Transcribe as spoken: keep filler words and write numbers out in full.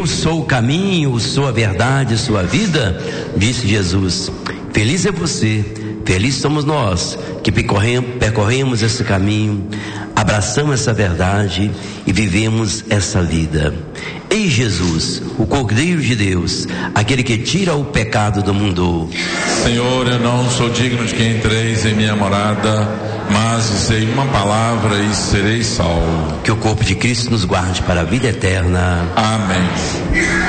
sou o caminho, sou a verdade, sou a vida, disse Jesus. Feliz é você, feliz somos nós que percorremos, percorremos esse caminho, abraçamos essa verdade e vivemos essa vida. Ei Jesus, o Cordeiro de Deus, aquele que tira o pecado do mundo. Senhor, eu não sou digno de que entreis em minha morada, mas dizei uma palavra e serei salvo. Que o corpo de Cristo nos guarde para a vida eterna. Amém.